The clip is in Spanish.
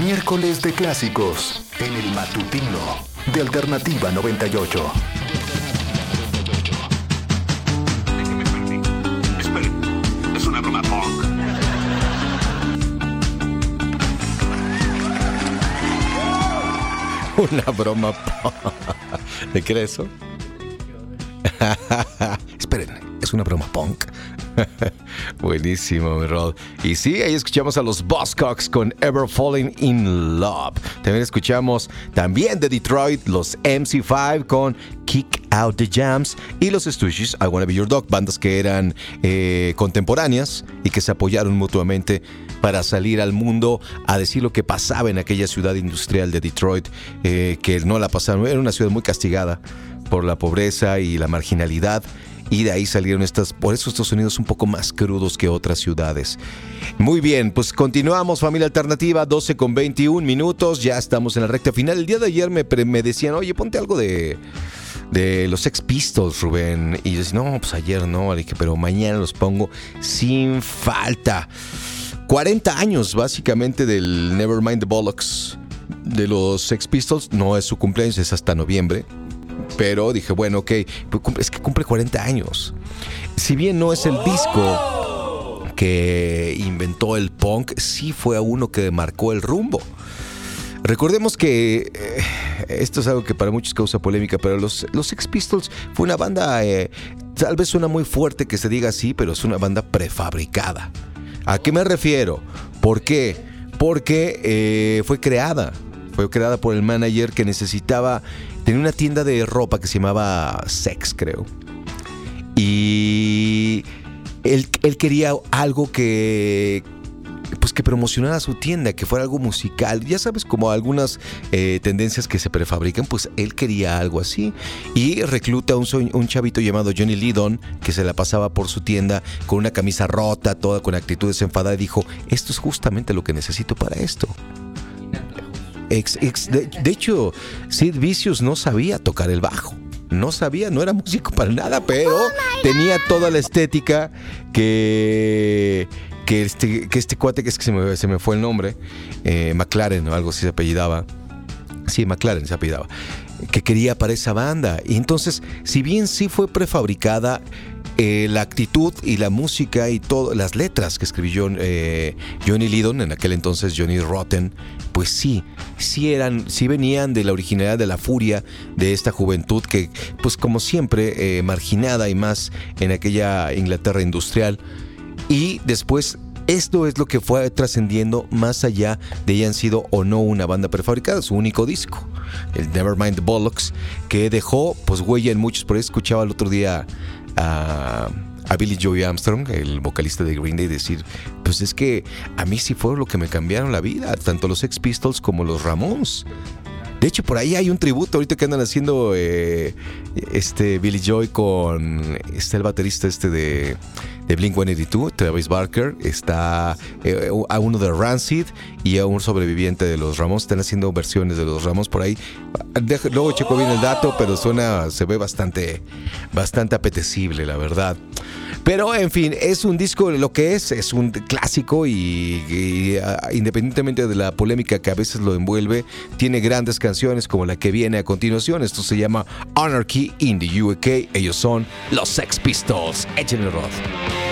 Miércoles de clásicos en el matutino de Alternativa 98. Esperen, es una broma punk. Una broma. ¿De qué era eso? Esperen, es una broma punk. Buenísimo, mi Rod. Y sí, ahí escuchamos a los Buzzcocks con Ever Falling in Love. También escuchamos de Detroit los MC5 con Kick Out the Jams y los Stooges, I Wanna Be Your Dog, bandas que eran contemporáneas y que se apoyaron mutuamente para salir al mundo a decir lo que pasaba en aquella ciudad industrial de Detroit, que no la pasaron. Era una ciudad muy castigada por la pobreza y la marginalidad. Y de ahí salieron por eso estos sonidos un poco más crudos que otras ciudades. Muy bien, pues continuamos, familia alternativa, 12:21. Ya estamos en la recta final. El día de ayer me decían, oye, ponte algo de los Sex Pistols, Rubén. Y yo decía, no, pues ayer no. Le dije, pero mañana los pongo sin falta. 40 años, básicamente, del Nevermind the Bollocks de los Sex Pistols. No es su cumpleaños, es hasta noviembre. Pero dije, bueno, ok, es que cumple 40 años. Si bien no es el disco que inventó el punk, sí fue uno que marcó el rumbo. Recordemos que esto es algo que para muchos causa polémica, pero los Sex Pistols fue una banda, tal vez suena muy fuerte que se diga así, pero es una banda prefabricada. ¿A qué me refiero? ¿Por qué? Porque fue creada por el manager que tenía una tienda de ropa que se llamaba Sex, creo. Y él quería algo que promocionara su tienda, que fuera algo musical. Ya sabes, como algunas tendencias que se prefabrican, pues él quería algo así. Y recluta a un chavito llamado Johnny Lydon, que se la pasaba por su tienda con una camisa rota, toda con actitud desenfadada, y dijo, esto es justamente lo que necesito para esto. De hecho, Sid Vicious no sabía tocar el bajo. No era músico para nada, pero tenía toda la estética que este cuate, que es que se me fue el nombre, McLaren o algo así se apellidaba. Sí, McLaren se apellidaba. Que quería para esa banda. Y entonces, si bien sí fue prefabricada, la actitud y la música y todas las letras que escribió Johnny Lydon, en aquel entonces Johnny Rotten, pues sí venían de la originalidad, de la furia de esta juventud que, pues como siempre, marginada, y más en aquella Inglaterra industrial. Y después, esto es lo que fue trascendiendo más allá de hayan sido o no una banda prefabricada, su único disco, el Nevermind the Bollocks, que dejó pues huella en muchos. Por ahí escuchaba el otro día a Billy Joe Armstrong, el vocalista de Green Day, decir, pues es que a mí sí fue lo que me cambiaron la vida, tanto los Sex Pistols como los Ramones. De hecho, por ahí hay un tributo ahorita que andan haciendo Billy Joy con el baterista de Blink-182, Travis Barker. Está a uno de Rancid y a un sobreviviente de los Ramones. Están haciendo versiones de los Ramones por ahí. Luego checo bien el dato, pero se ve bastante apetecible, la verdad. Pero, en fin, es un disco, lo que es un clásico y independientemente de la polémica que a veces lo envuelve, tiene grandes canciones como la que viene a continuación. Esto se llama Anarchy in the UK. Ellos son los Sex Pistols. Échenle, Rod.